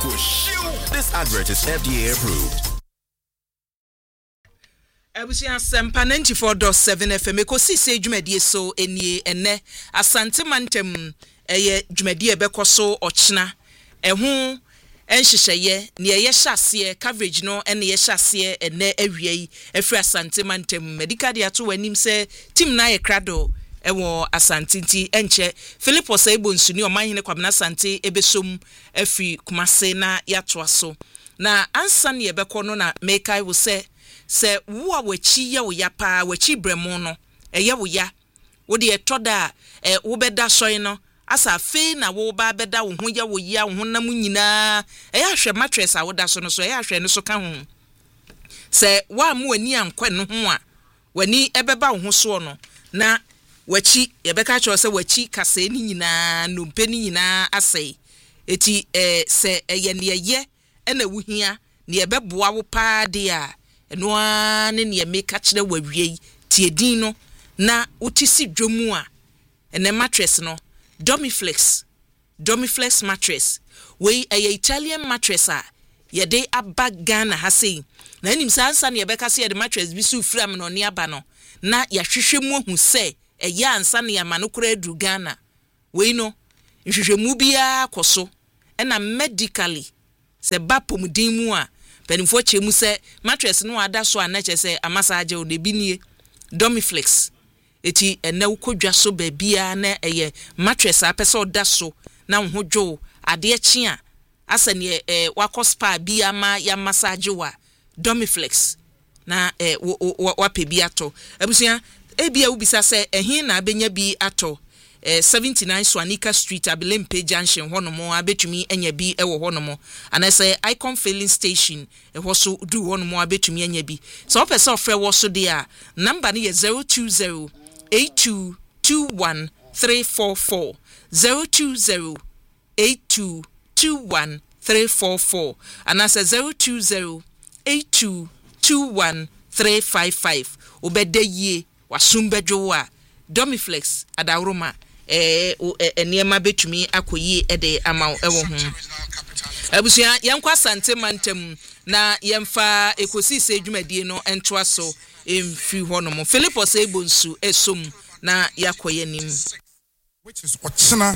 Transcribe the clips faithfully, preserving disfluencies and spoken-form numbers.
This advert is F D A approved. Abusia Sempa ninety-four point seven F M ekosi se dwumadie so enie ene Asante Mantem eye dwumadie bekoso ochina ehu enhyehyeye ne ye hyase coverage no ene ye hyase ene awie efri Asante Mantem medical dia to wanim se team na ye krado ewo Asante nti enche Philipos Ebonsu ni omanhene Kwabena Asante ebesom afri Kumase na yato aso na ansa ne ye beko no na mekai wo se se wo a wachi ya wo ya pa wachi bremo no eye wo ya wo de etoda e wo beda soy no asa fe na wo ba beda wo ho ya wo ya wo honam nyina eye ahwe mattress a wo da so no so eye ahwe no so ka ho se wa mu ani ankwa no ho a wani ebeba wo ho so no na wachi ye beka cho se wachi kase ni nyina no mpe ni nyina asai eti eh se eye ne ye ena wo hia ne ebeboa wo pa de a eno ane ne meka kire wawie tiedin no na utisi dwomu a ene mattress no Domiflex Domiflex mattress we a Italian mattress a ye de aba Ghana ha sei na enim sansa ne beka se ye mattress bi su fram no ne aba no na ya hwehwemu hu se eye ansa ne ya manokora adu Ghana we no hwehwemu bia koso ena medically se bapomdin mu a penifo chemu se mattress no ada so anache se amasaje o de binie Domiflex eti ene ukodwa so ba bia na eye mattress apese oda so na ho dwo ade achi a asane eh wako spa bia ma ya massage wa Domiflex na eh wa pe bi ato abusia e bia ubisa se ehin na abenya bi ato eh seventy-nine Swanika Street Abelempe Junction honomo abetumi enya bi ewo honomo anase Icon Filling Station ehwo so du honomo abetumi enya bi so opese ofre wo so de a number ne zero two zero eight two two one three four four zero two zero eight two two one three four four anase zero two zero eight two two one three five five obede ye wasumbedwo a Domiflex adawroma eh eniema betumi akoyi ede amaw ewo ho abusia yankwa Asante Mantem na yemfa ekosi se dwumadie no entoa so emfi ho no mo Philipos Ebonsu esom na yakoye nim which is ochina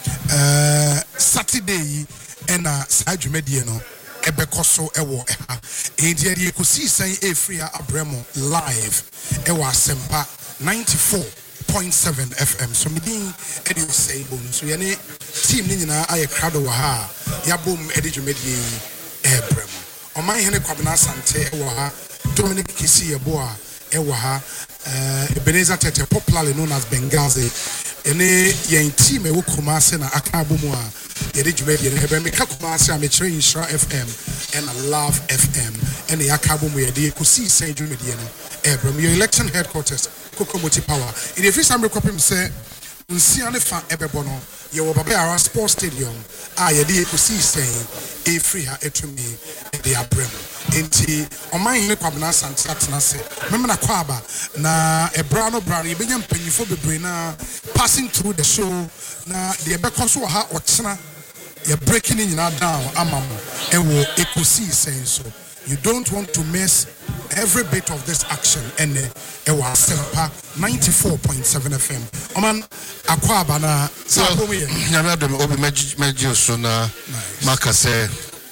uh Saturday ena sa dwumadie no ebekoso ewo eha endia de ekosi san efria abremo live ewo Asempa ninety-four point seven F M. So me din edi say bom so ye ne team ni nyina aye crowd wa ha ya bom edi dwumedie ebrem oman hene Kwabena Asante e wa ha Dominic Kisi ebo a e wa ha eh Ebenezer Tete popularly known as Bengazi ene yen team e wo Kumase na aka bomu a ye edi dwumedie ne be me ka Kumase a me kire Insura F M and Love F M ene ya ka bomu ye de kusi say dwumedie no ebrem your election headquarters Kokomoti Power. In the first time we copy say unsiane fa ebebono ye wo Baba Sports Stadium ah ye de ekosi saying e free ha etumi de abrem enti oman hene Kwabena Asante atena se memna kwaba na ebra no bra ye benya mpanyifo bebre na passing through the show na de ebekoso ha ochena ye breaking nyina down amamo ewo ekosi saying so you don't want to miss every bit of this action and uh, ewa Asempa ninety-four point seven F M. Oman akwaba na sa bomu ye. Nyame adom obi meji so na maka se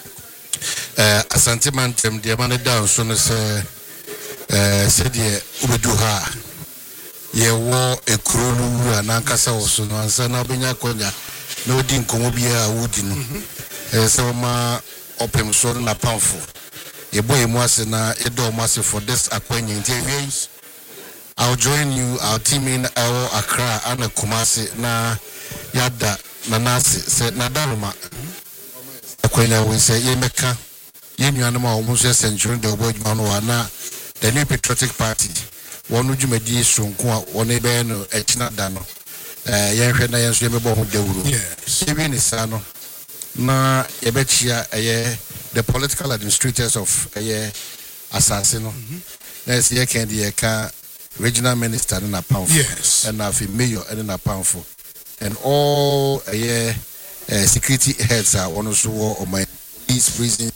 eh Asante Mantem de man down so no se eh se de obedu ha ye wo ekuro lu na nkasa wo so no ansa na obenya konya na odi nkomo bia a wodi no eh se ma opem so na pamfo ye boy mwase na edo mwase for this akwenye interviews. I'll join you, our team in our Accra and Kumasi na yada nanasi se nadaruma akwenye we say ye meka ye nuanoma omuso century de obo djuma na the New Patriotic Party wonu djumadi sonko a wonu be no echina da no eh ye hwe na ye so ye mebo ho dawuro yes ye ni sa no na ye bechia eh the political administrators of eh assassin no let's ye can the ka regional minister in a pound yes and a mayor in a pound and all eh uh, security heads are one also or my police, prison,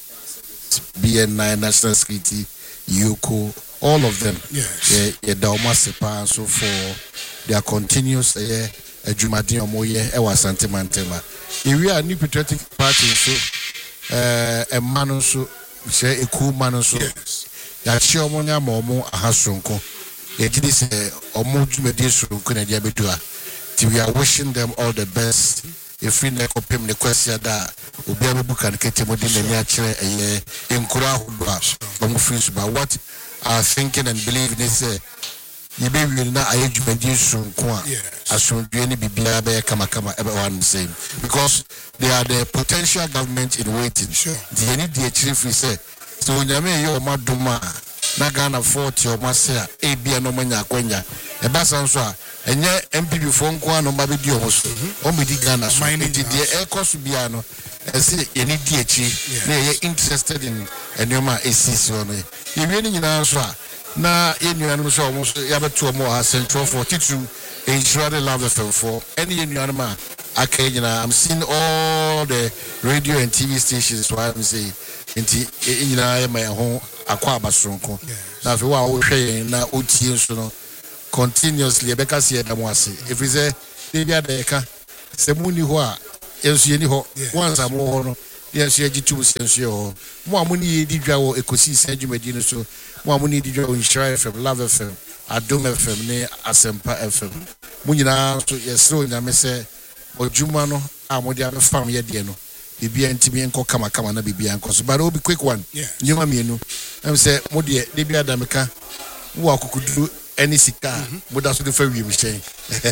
B N I, national security, U C O, all of them. Yes. Yeah, Dauma Sepa, so for their continuous yeah, Jumadi Omoye, Ewa Sante Mantema. If we are new patriotic party, so uh, a man so say a cool man so that she omonya momo ahasonko. It is a omo Jumadi Sunko na diabedua. We are wishing them all the best. If we never pay the question that we be able to get more than the nature a encourage but what are thinking and believing is uh you be will not age Jumadi Sunko as soon as any be kama kama everyone same because they are the potential government in waiting. Sure. The need the chief we say so when you may your maduma na Ghana forty or Marcia A B and Omanya Quenya a basansoa and yet M P before Kwan or Mabidio was Omidi Ghana so the air cost biano and see any D H E they are interested in a Noma A C C on it. You really in answer now in your animals almost have two more central forty two inch rather love for any in your animal. I'm seeing all the radio and T V stations so I'm saying in my home Aquaba Sonko. Now, if you are saying now, O T so continuously, Becca said, if we say, maybe I deka, Semuni Hua, yes, any ho, once I'm more, yes, you two cents, your more money did draw a cosi Sanju Medina, so more money did draw in Shire F M, Love F M, Adom F M, near Asempa F M. Munina, yes, so I may say, or Jumano, I'm with the other family at Diano. Bibi ntimi enko kama kama na bibi enko so but will be quick one nyoma mienu am say mo de de bia da meka wo akukuduru any sika mo da so de fa wiem hyen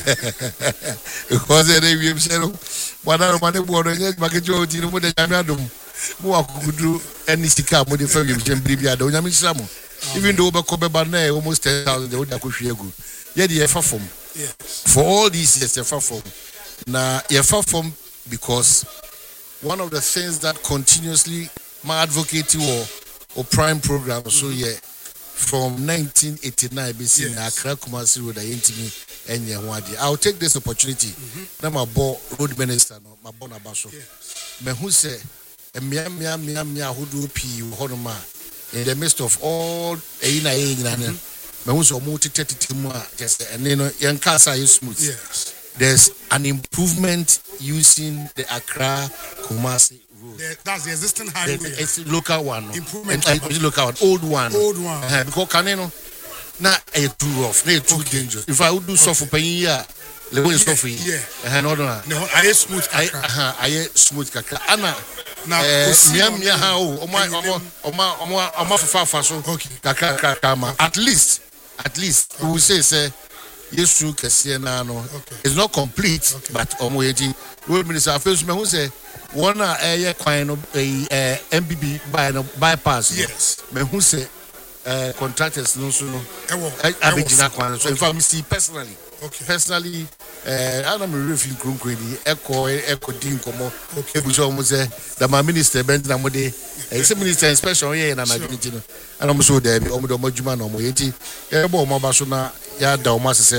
because they wiem hyen no wada no mane bo no nye makejo oti no mo de nyame adom mo akukuduru any sika mo de fa wiem hyen bibia da onyame hira mo even though be ko be ba na almost ten thousand de wo da kohwe agu ye de ye fa form for all these years ye fa form na ye fa form because one of the things that continuously my advocacy or or prime program so yeah from nineteen eighty-nine B C na Accra Kumasi Road ayentimi enye ho ade. I'll take this opportunity na my bo road minister no my bona baso me hu se emia mia mia mia hodo pi honoma in the midst of all eyina eyina na me hu se omo tete mu a just ene no yen kasa is smooth. Yes. There's an improvement using the Accra Kumasi road. The, that's the existing highway. The, it's local one. Improvement. And, and, local one. Old one. Old one. Uh, because Caneno, now it's too rough. Now it's too okay. dangerous. If I would do so for paying here, the way it's so for you. Yeah. No, no, no. I am smooth. I I am smooth. Anna. Now, Miam Mia how? Oma Oma Oma Oma Oma for faso. Okay. Kaka Kama. At least, at least, we will say say. Yes, true. No, it's not complete, okay. But Omoyeji, road minister, first me who say one a kind of a M B B by bypass. Yes, me who say contractors no so no. Abijina kwan. So in fact, me see personally, okay. Personally, I am a review krum kwedi. Eko eko din komo. Okay, we show say that my minister bent na mo de. Say minister special here na na gini no. And I'm so there. Omo do mo juma na Omoyeji. Ebo mo ba so na. Yeah, the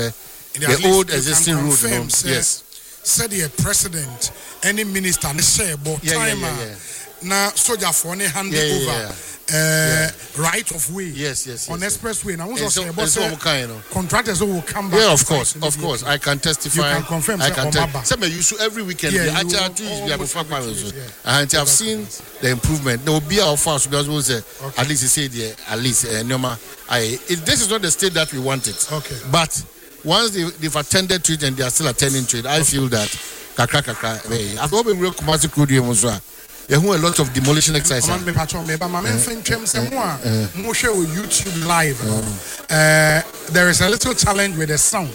the old existing road. Yes. Said the president, any minister, the share about yeah, time. Yeah, yeah, yeah. Now, soldier for any hand yeah, over. Yeah, yeah. Uh, yeah. Right of way. Yes, yes, yes. On yes, expressway. Now, yes. say about so, kind of. Contractors will come back. Yeah, of course, of course. I can testify. You can confirm. I can tell. Some you should every weekend. Yeah, I tell you, you have and I've seen the improvement. There will be our first because we say at least you say there at least uh, Noma. I this is not the state that we wanted. Okay. But once they, they've attended to it and they are still attending to it, I feel that kakra kakra. I've not been real Kumasi Kudium was right. There are a lot of demolition exercises. I'm going YouTube live. Uh, there is a little challenge with the sound.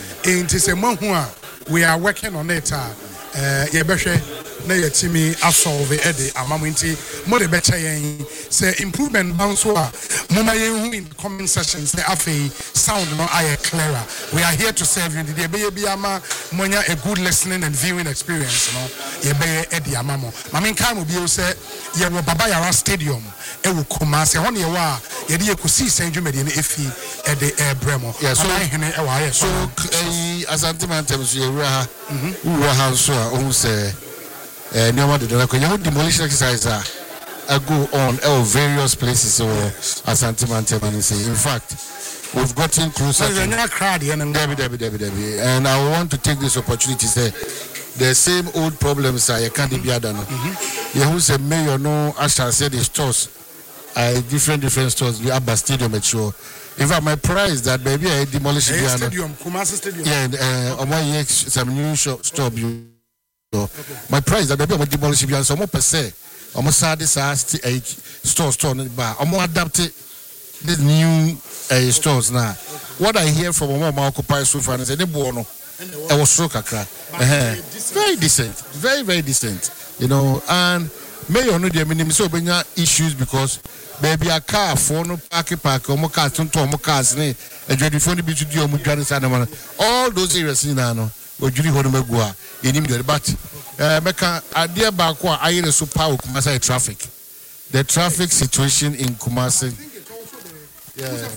We are working on it. Uh, na yetimi asolve ede amamenti mo de becha yen say improvement bounce so mama yen in comment sessions say afi sound no aye clearer. We are here to serve you. The be be ama monya a good listening and viewing experience no ye be ede amamo mama nkan mo bi o say ye wo baba yara stadium e wo Kumasi ho ne ye wa ye de ekusi sanjumede ne efi ede e bremo so hene e wa ye so eh asante man tem so ye wura ha wura ha so a o say eh nyoma de na kwenya demolition exercise I go on uh, various places so yes. Asante Mantem and say in fact we've gotten closer to Debbie, Debbie, Debbie, Debbie. And I want to take this opportunity to say the same old problems I can't be done. You who say mayor no I shall say the stores uh, different different stores the Abba Stadium at show. In fact, my prize that baby I demolish the stadium, Kumasi Stadium. Yeah, on my some new shop store. My prize that baby I demolish the so more per se. Almost sad this store store bar. I'm more adapted these new uh, stores now. What I hear from a mom occupy so far is any bono. I was so kakra. Very decent, very very decent. You know, and may or no the minimum so many issues because. Baby a car for no park park or more cars to more cars ne a journey for the beach to do all those areas in ano or Judy Hodemagua in him but uh Mecca idea back what I hear so power Kumasi traffic. The traffic situation in Kumasi. Yeah.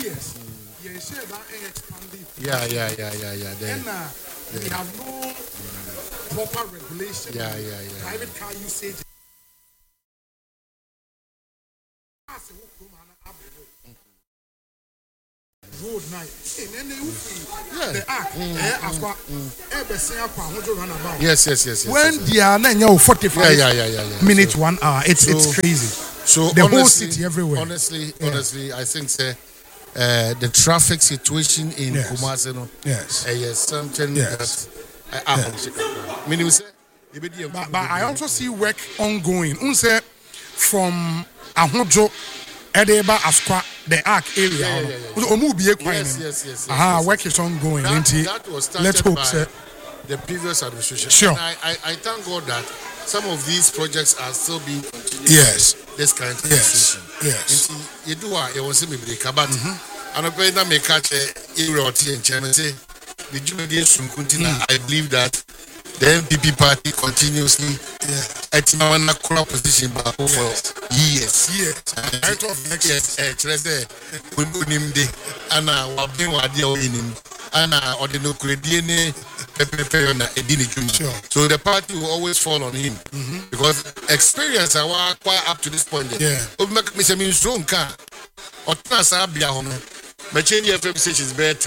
Yeah, yeah, yeah, yeah, yeah. Then we have no proper regulation. Yeah, yeah, yeah. Private car usage. Road night. The act, yes, yes, yes, yes. When they are now forty-five yeah, yeah, yeah, yeah. minutes, so, one hour, it's so, it's crazy. So the honestly, whole city everywhere. Honestly, yeah. honestly, I think uh, uh, the traffic situation in yes. Kumasi, no, yes, uh, yes, something yes. that I yes. meaning say, but, but I also see work ongoing. Unse from Ahojo. Edeba Asqua, the Arc area. Yeah, yeah, yeah, yeah. Yes, yes, yes, yes. Aha, yes, work yes. is ongoing. That, that was started Let's hope by so. the previous administration. Sure. And I, I, I thank God that some of these projects are still being continued. Yes. This kind of yes. administration. Yes. You do what you want to see me break about. And I pay that make catch a irroti and chairman say the Jubilee Sunkuntina. I believe that the M P P party continuously at Mawana crop position back for years. Yes. I thought next year, Treasure, we put him there, and I will be one in him, and I or the no credit, so the party will always fall on him because experience I was quite up to this point. Yeah. Make me say me strong car, or Trasabia home. My change F M station is better.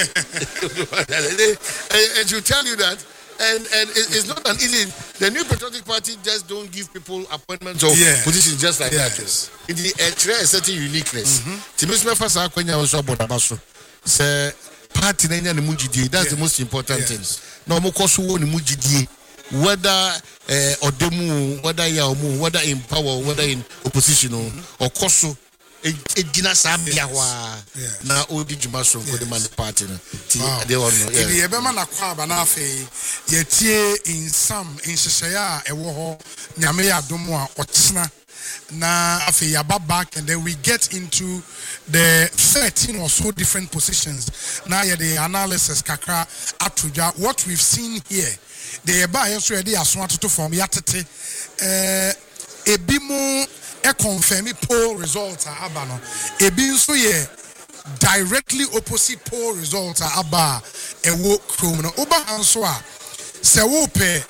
And to tell you that. And and it's not an easy. The New Patriotic Party just don't give people appointments or yes. positions just like yes. that. In the a certain uniqueness. Timisme fasa kwenya also bodabaso. Say party na nya ne mujidie. That's the most important yes. thing. Na omo koso wo ne mujidie. Whether eh odemu, whether ya omu, whether in power, whether in opposition or koso. Edina Sabia na odi Jumaso for the man party. They all know. The Ebema na kwaba na afi yetie in some in Shishaya ewo ho nyame ya domo a otena na afi yaba back and then we get into the thirteen or so different positions. Now yeah the analysis kakra atuja what we've seen here. The eba yeso yedi aso atoto from yatete eh ebimu e confirm poll results are abano ebi nso ye directly opposite poll results are aba ewo chrome no oba hanso a se wo pe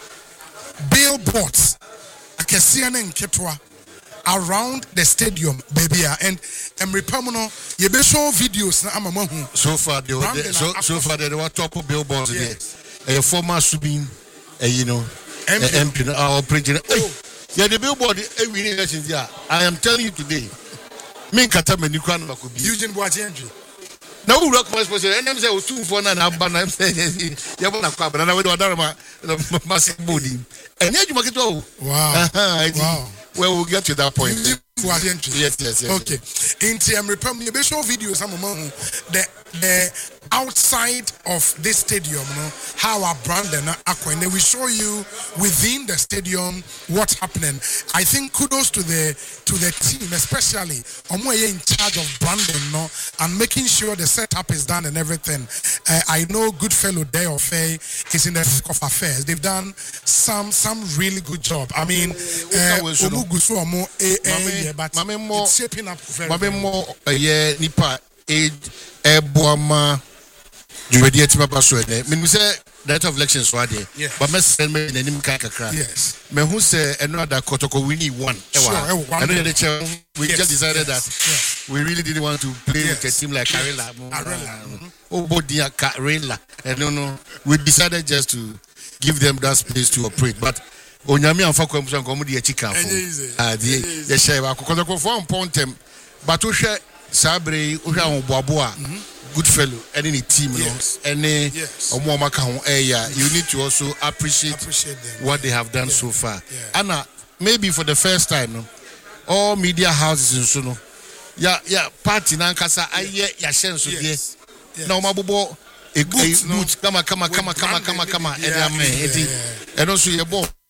billboards akese na nketwa around the stadium baby and emrepamuno ye be show videos na amama hu so far they were so so far they were top billboards yes. there a former subin uh, you know M P our president yeah, the billboard every election there. I am telling you today. Me kata me nikwa na makobi. Eugene Boateng. Na we rock my sponsor. And them say o two for na na ba na say ya bo na kwa ba na we do adara ma massive body. And you market o. Wow. Wow. Well, we'll get to that point. Yes, yes, yes. Okay. In T M Republic, the show videos some the the outside of this stadium, you know, how our brand and aqua, and then we show you within the stadium what's happening. I think kudos to the to the team, especially Omoye in charge of branding, no, and making sure the setup is done and everything. Uh, I know good fellow Day of Faye is in the thick of affairs. They've done some some really good job. I mean, uh, Omugusu Omo eh, but it's shaping up very well. More yeah, nipa age eboama. You ready to make a show? Me say director of elections were there. Yes. But me send me the name kakra. Yes. Me who say another Kotoko we need one. Sure, And then the chair, we yes. just decided yes. that yes. we really didn't want to play yes. with a team like Arela. Arela. Oh, Bodia Arela. And no, no, we decided just to give them that space to operate. But Onyami and Fakwem Shan Komudi Chika. Ah, the the share Kotoko for pontem. But we share Sabre, Uja Boboa. Good fellow, any team, yes. any yes. area, you need to also appreciate, appreciate them, what yeah. they have done yeah. so far. Yeah. Anna, maybe for the first time, no, all media houses in Suno, yeah, yeah, party nankasa, I yeah, yeah, sense of yes. Now, my bobo, a good, come on, come on, come on, come on, come on, come on, and also your ball.